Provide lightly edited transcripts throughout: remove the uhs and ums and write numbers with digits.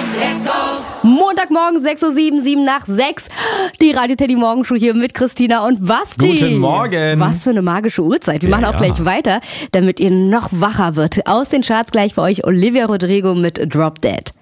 Let's go! Montagmorgen 6.07 Uhr, 7 nach 6. Die Radio Teddy Morgenshow hier mit Christina und Basti. Guten Morgen. Was für eine magische Uhrzeit. Wir machen auch ja. gleich weiter, damit ihr noch wacher wird. Aus den Charts gleich für euch Olivia Rodrigo mit Drop Dead.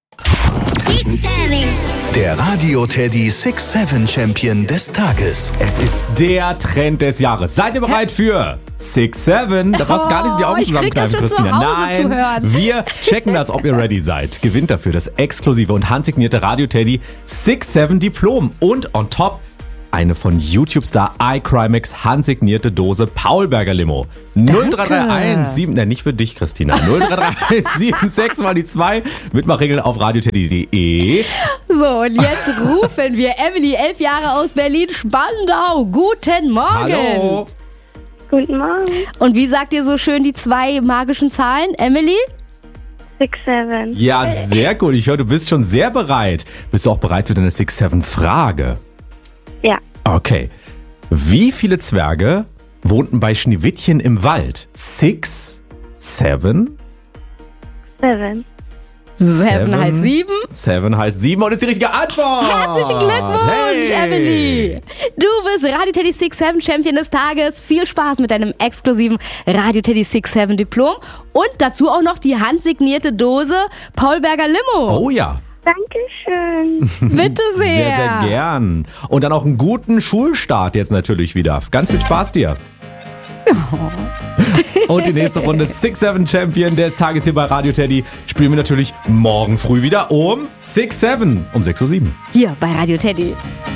Der Radio Teddy 6-7 Champion des Tages. Es ist der Trend des Jahres. Seid ihr bereit für 6-7? Da brauchst du gar nicht die Augen ich krieg das zusammenkneifen, schon zu Christina. Hause Nein, zu hören. wir checken das, ob ihr ready seid. Gewinnt dafür das exklusive und handsignierte Radio Teddy 6-7 Diplom. Und on top eine von YouTube-Star iCrimex handsignierte Dose Paulberger Limo. 0331 nicht für dich, Christina. 0331 76 mal die 2. Mitmachregeln auf radioteddy.de. So, und jetzt rufen wir Emily, 11 Jahre aus Berlin-Spandau. Guten Morgen. Hallo. Guten Morgen. Und wie sagt ihr so schön die zwei magischen Zahlen, Emily? 6-7. Ja, sehr gut. Ich höre, du bist schon sehr bereit. Bist du auch bereit für deine 6-7-Frage? Ja. Okay. Wie viele Zwerge wohnten bei Schneewittchen im Wald? 6, 7? 7. 7 heißt 7. 7 heißt 7 und ist die richtige Antwort. Herzlichen Glückwunsch, Emily. Du bist Radio Teddy 6-7 Champion des Tages. Viel Spaß mit deinem exklusiven Radio Teddy 6-7 Diplom. Und dazu auch noch die handsignierte Dose Paulberger Limo. Oh ja. Dankeschön. Bitte sehr. Sehr, sehr gern. Und dann auch einen guten Schulstart jetzt natürlich wieder. Ganz viel Spaß dir. Und die nächste Runde 6-7 Champion des Tages hier bei Radio Teddy spielen wir natürlich morgen früh wieder um 6-7, um 6.07 Uhr. Hier bei Radio Teddy.